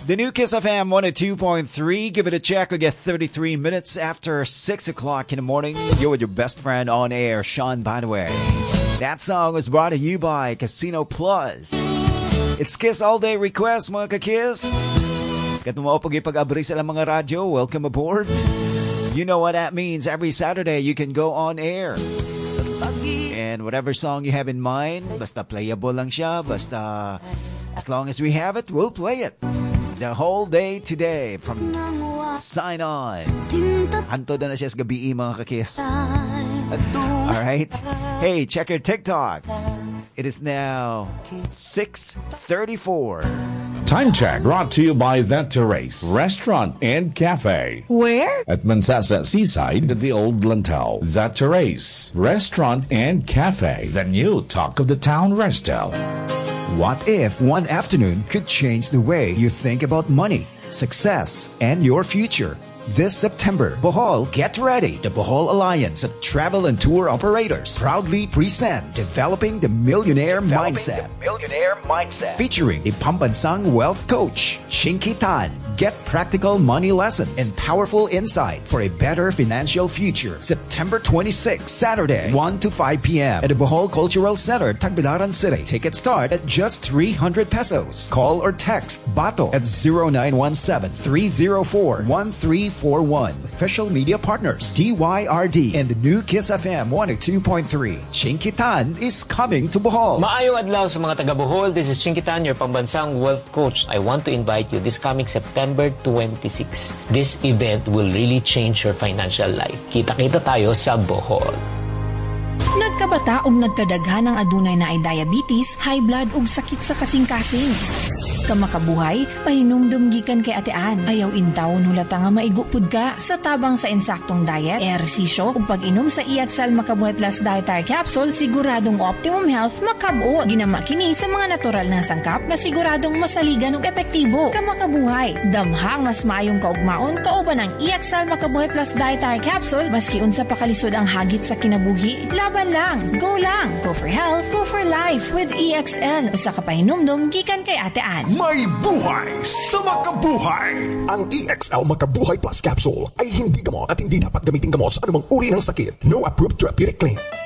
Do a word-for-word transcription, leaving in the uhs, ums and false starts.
The new Kiss F M one oh two point three. Give it a check. We get thirty-three minutes after six o'clock in the morning. You're with your best friend on air, Sean, by the way. That song was brought to you by Casino Plus. It's Kiss All Day Request, mga ka-Kiss. Kat mo pag ipag-abri sa mga radyo, welcome aboard. You know what that means. Every Saturday, you can go on air. And whatever song you have in mind, basta playable lang siya, basta as long as we have it, we'll play it. The whole day today from Sign On. Hantod na siya sa gabi, mga ka-Kiss. Alright? Hey, check your TikToks. It is now six thirty-four. Time check brought to you by The Terrace Restaurant and Cafe. Where? At Mansasa Seaside at the Old Lantau. The Terrace Restaurant and Cafe. The new talk of the town, Restel. What if one afternoon could change the way you think about money, success, and your future? This September, Bohol, get ready. The Bohol Alliance of Travel and Tour Operators proudly presents Developing the Millionaire Developing Mindset. the Millionaire Mindset. Featuring the Pambansang Wealth Coach, Chinky Tan. Get practical money lessons and powerful insights for a better financial future. September twenty-sixth, Saturday, one to five p.m. at the Bohol Cultural Center, Tagbilaran City. Tickets start at just three hundred pesos. Call or text Bato at zero nine one seven, three zero four, one three four one. Official media partners, D Y R D and the new Kiss F M one oh two point three. Chinky Tan is coming to Bohol. Maayong adlaw sa mga taga Bohol. This is Chinky Tan, your Pambansang Wealth Coach. I want to invite you this coming September twenty-sixth. This event will really change your financial life. Kita-kita tayo sa Bohol. Nagkabata og nagkadaghan ng adunay na ay diabetes, high blood ug sakit sa kasing-kasing. Kamakabuhay, pahinumdum gikan kay atean. Ayaw intaw nulata nga maigupod ka sa tabang sa insaktong diet, ehersisyo ug pag-inom sa Iaxal Makabuhay Plus Dietary Capsule, siguradong optimum health makabuo. Ginama kini sa mga natural na sangkap nga siguradong masaligan ug epektibo. Kamakabuhay, damhang mas maayong kaugmaon kauban ang Iaxal Makabuhay Plus Dietary Capsule maski unsa pa kalisod ang hagit sa kinabuhi. Laban lang, go lang, go for health, go for life with E X L. Usa ka pahinumdum gikan kay atean. May buhay sa makabuhay! Ang E X L Makabuhay Plus Capsule ay hindi gamot at hindi dapat gamitin gamot sa anumang uri ng sakit. No approved therapeutic claim.